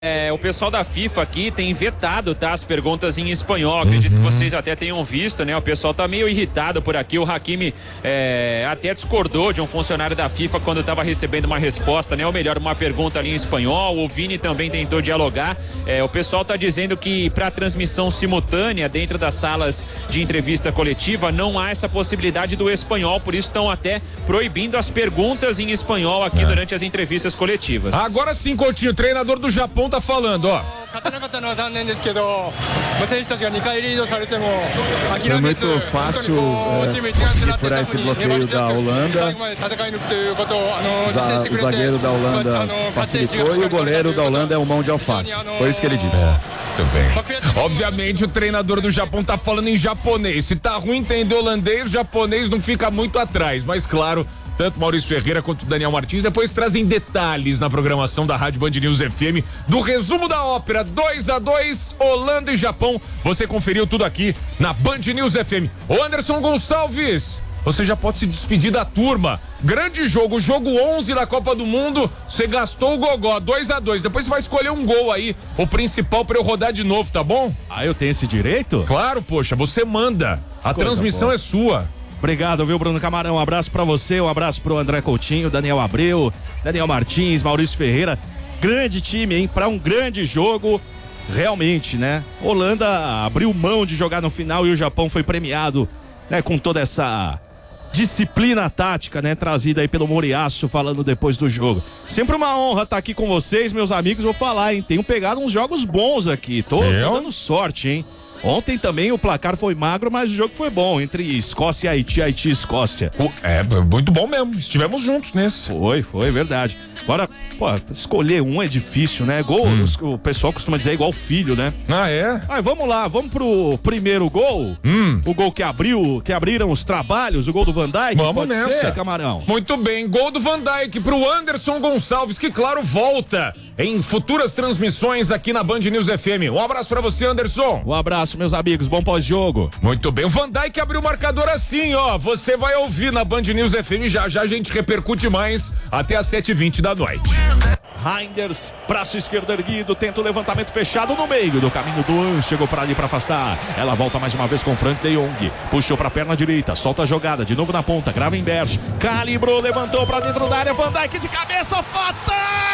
O pessoal da FIFA aqui tem vetado, tá, as perguntas em espanhol. Acredito que vocês até tenham visto, né? O pessoal tá meio irritado por aqui. O Hakimi até discordou de um funcionário da FIFA quando estava recebendo uma resposta, né? Ou melhor, uma pergunta ali em espanhol. O Vini também tentou dialogar. O pessoal tá dizendo que para transmissão simultânea dentro das salas de entrevista coletiva não há essa possibilidade do espanhol, por isso estão até proibindo as perguntas em espanhol aqui durante as entrevistas coletivas. Agora sim, Coutinho, o treinador do Japão tá falando, ó. Foi muito fácil furar esse bloqueio da Holanda. O zagueiro da Holanda facilitou e o goleiro da Holanda é um mão de alface. Foi isso que ele disse. Também. Obviamente o treinador do Japão tá falando em japonês. Se tá ruim entender holandês, o japonês não fica muito atrás. Mas claro, tanto Maurício Ferreira quanto Daniel Martins depois trazem detalhes na programação da Rádio Band News FM do resumo da ópera 2-2 Holanda e Japão. Você conferiu tudo aqui na Band News FM. Ô Anderson Gonçalves, você já pode se despedir da turma. Grande jogo, jogo 11 da Copa do Mundo. Você gastou o gogó, 2-2. Depois você vai escolher um gol aí, o principal pra eu rodar de novo, tá bom? Ah, eu tenho esse direito? Claro, poxa, você manda. A transmissão boa. É sua. Obrigado, viu, Bruno Camarão? Um abraço pra você, um abraço pro André Coutinho, Daniel Abreu, Daniel Martins, Maurício Ferreira. Grande time, hein? Pra um grande jogo. Realmente, né? Holanda abriu mão de jogar no final e o Japão foi premiado, né? Com toda essa disciplina tática, né? Trazida aí pelo Moriaço, falando depois do jogo. Sempre uma honra estar aqui com vocês, meus amigos. Vou falar, hein? Tenho pegado uns jogos bons aqui. Tô dando sorte, hein? Ontem também o placar foi magro, mas o jogo foi bom, entre Escócia e Haiti, Haiti e Escócia. Muito bom mesmo, estivemos juntos nesse. Foi verdade. Agora, escolher um é difícil, né? Gol, o pessoal costuma dizer igual filho, né? Ah, é? Aí, vamos lá, vamos pro primeiro gol. O gol que abriram os trabalhos, o gol do Van Dijk. Vamos nessa, Camarão. Muito bem, gol do Van Dijk pro Anderson Gonçalves, que claro, volta em futuras transmissões aqui na Band News FM. Um abraço pra você, Anderson. Um abraço, meus amigos, bom pós-jogo. Muito bem, o Van Dijk abriu o marcador assim, ó. Você vai ouvir na Band News FM, já a gente repercute mais até às 7h20 da noite. Reinders, braço esquerdo erguido, tenta o levantamento fechado no meio do caminho do An, chegou para ali para afastar. Ela volta mais uma vez com Frank de Jong, puxou para a perna direita, solta a jogada, de novo na ponta, Gravenberch, calibrou, levantou para dentro da área, Van Dijk de cabeça, fatal!